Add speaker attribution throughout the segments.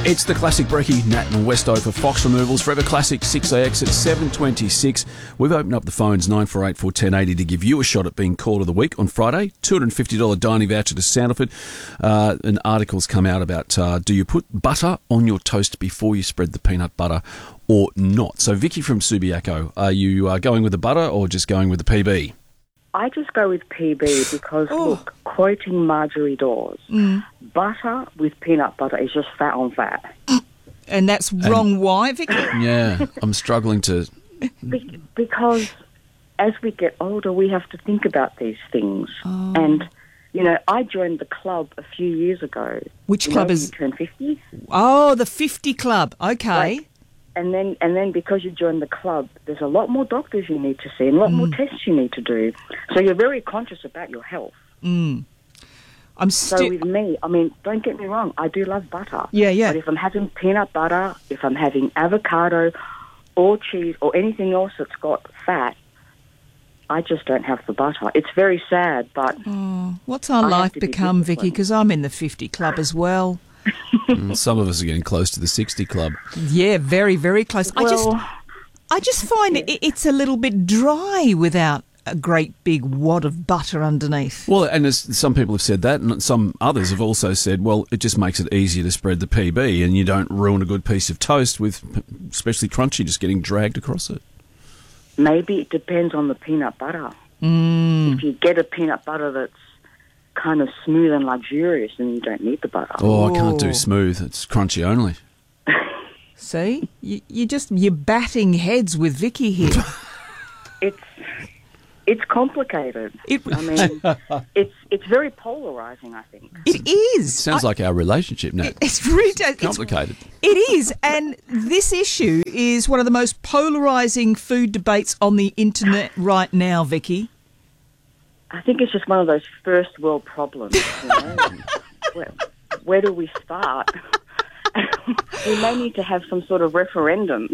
Speaker 1: It's the classic brekkie, Nat and Westo for Fox Removals, Forever Classic 6AX at 7:26. We've opened up the phones 9484 1080 to give you a shot at being Call of the Week on Friday. $250 dining voucher to Soundford. An article's come out about do you put butter on your toast before you spread the peanut butter or not? So Vicky from Subiaco, are you going with the butter or just going with the PB?
Speaker 2: I just go with PB because, look, quoting Marjorie Dawes, butter with peanut butter is just fat on fat.
Speaker 3: And that's wrong. Why, Vicky?
Speaker 1: Yeah, I'm struggling to...
Speaker 2: Because as we get older, we have to think about these things. And, you know, I joined the club a few years ago.
Speaker 3: Which club is...
Speaker 2: You turn 50.
Speaker 3: Oh, the 50 Club. Okay.
Speaker 2: Right. And then because you join the club, there's a lot more doctors you need to see and a lot more tests you need to do. So you're very conscious about your health. So with me, I mean, don't get me wrong, I do love butter.
Speaker 3: Yeah.
Speaker 2: But if I'm having peanut butter, if I'm having avocado or cheese or anything else that's got fat, I just don't have the butter. It's very sad, but...
Speaker 3: What's our life become, Vicky? Because I'm in the 50 Club as well.
Speaker 1: Some of us are getting close to the 60 Club.
Speaker 3: Yeah, very, very close.
Speaker 2: Well,
Speaker 3: I just find it's a little bit dry without a great big wad of butter underneath.
Speaker 1: Well, and as some people have said that, and some others have also said, well, it just makes it easier to spread the PB and you don't ruin a good piece of toast with, especially crunchy, just getting dragged across it.
Speaker 2: Maybe it depends on the peanut butter. If you get a peanut butter that's kind of smooth and luxurious, then you don't need the butter.
Speaker 1: Oh, I can't do smooth. It's crunchy only.
Speaker 3: See? You're batting heads with Vicky here.
Speaker 2: It's complicated. I mean, it's very polarising, I think.
Speaker 3: It is.
Speaker 1: Sounds like our relationship, Nat.
Speaker 3: It's really
Speaker 1: complicated.
Speaker 3: It is, and this issue is one of the most polarising food debates on the internet right now, Vicky.
Speaker 2: I think it's just one of those first world problems. You know? where do we start? We may need to have some sort of referendum.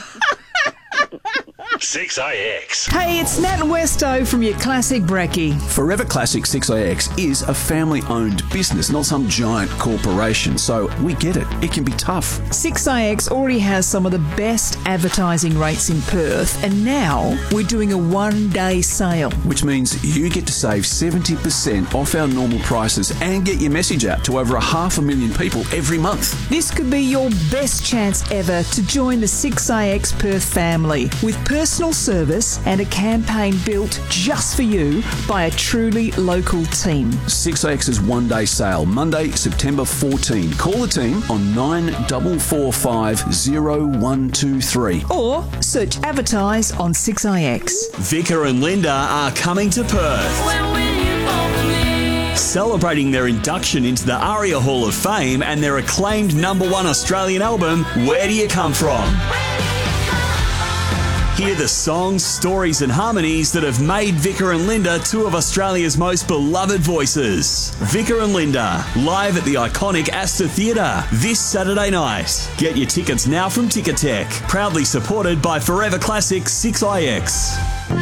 Speaker 4: 6AX.
Speaker 3: Hey, it's Nat and Westo from your classic brekkie.
Speaker 1: Forever Classic 6AX is a family-owned business, not some giant corporation, so we get it. It can be tough.
Speaker 3: 6AX already has some of the best advertising rates in Perth, and now we're doing a one-day sale.
Speaker 1: Which means you get to save 70% off our normal prices and get your message out to over 500,000 people every month.
Speaker 3: This could be your best chance ever to join the 6AX Perth family with personal service and a campaign built just for you by a truly local team.
Speaker 1: 6AX's one-day sale, Monday, September 14. Call the team on 9445 0123.
Speaker 3: Or search advertise on 6AX.
Speaker 4: Vicar and Linda are coming to Perth. Celebrating their induction into the ARIA Hall of Fame and their acclaimed #1 Australian album, Where Do You Come From? Hear the songs, stories and harmonies that have made Vicar and Linda two of Australia's most beloved voices. Vicar and Linda, live at the iconic Astor Theatre this Saturday night. Get your tickets now from Ticketek, proudly supported by Forever Classic 6IX.